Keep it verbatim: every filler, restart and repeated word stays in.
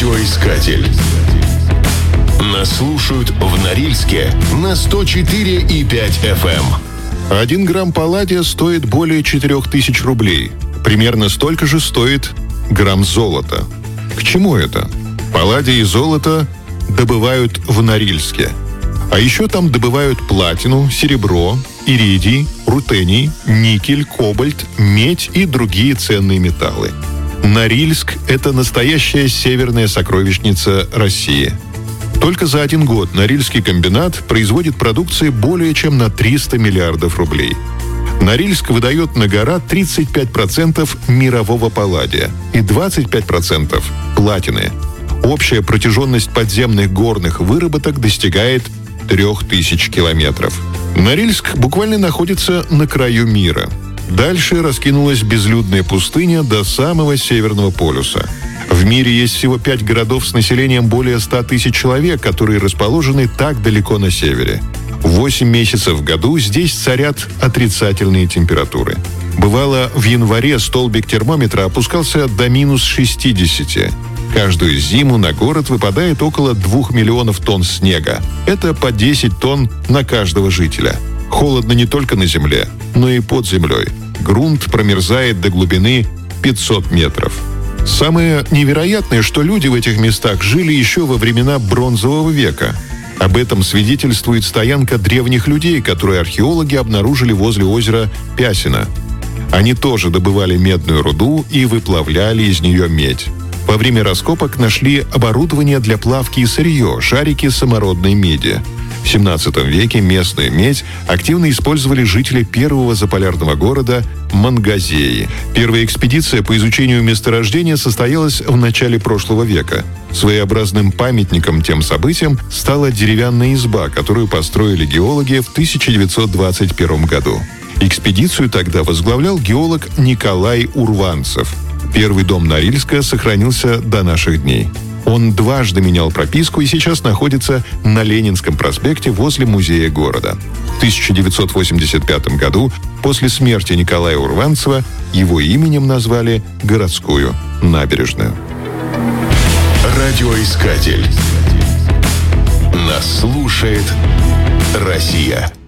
Радиоискатель. Нас слушают в Норильске на сто четыре и пять эф эм. Один грамм палладия стоит более четырех тысяч рублей. Примерно столько же стоит грамм золота. К чему это? Палладий и золото добывают в Норильске. А еще там добывают платину, серебро, иридий, рутений, никель, кобальт, медь и другие ценные металлы. Норильск – это настоящая северная сокровищница России. Только за один год Норильский комбинат производит продукции более чем на триста миллиардов рублей. Норильск выдает на гора тридцать пять процентов мирового палладия и двадцать пять процентов платины. Общая протяженность подземных горных выработок достигает трех тысяч километров. Норильск буквально находится на краю мира. Дальше раскинулась безлюдная пустыня до самого Северного полюса. В мире есть всего пять городов с населением более ста тысяч человек, которые расположены так далеко на севере. Восемь месяцев в году здесь царят отрицательные температуры. Бывало, в январе столбик термометра опускался до минус шестидесяти. Каждую зиму на город выпадает около двух миллионов тонн снега. Это по десять тонн на каждого жителя. Холодно не только на земле, но и под землей. Грунт промерзает до глубины пятьсот метров. Самое невероятное, что люди в этих местах жили еще во времена Бронзового века. Об этом свидетельствует стоянка древних людей, которую археологи обнаружили возле озера Пясино. Они тоже добывали медную руду и выплавляли из нее медь. Во время раскопок нашли оборудование для плавки и сырье, шарики самородной меди. В семнадцатом веке местную медь активно использовали жители первого заполярного города Мангазеи. Первая экспедиция по изучению месторождения состоялась в начале прошлого века. Своеобразным памятником тем событиям стала деревянная изба, которую построили геологи в тысяча девятьсот двадцать первом году. Экспедицию тогда возглавлял геолог Николай Урванцев. Первый дом Норильска сохранился до наших дней. Он дважды менял прописку и сейчас находится на Ленинском проспекте возле музея города. В тысяча девятьсот восемьдесят пятом году, после смерти Николая Урванцева, его именем назвали городскую набережную. Радиоискатель. Нас слушает Россия.